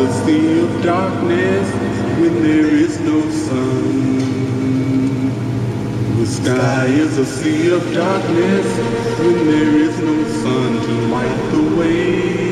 a sea of darkness when there is no sun. The sky is a sea of darkness when there is no sun to light the way.